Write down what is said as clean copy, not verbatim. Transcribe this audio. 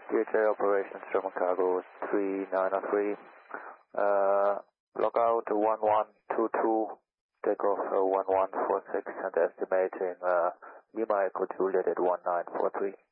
DHA operations, German cargo 3903, log out 1122, takeoff 1146, and estimating Lima Echo Juliet at 1943.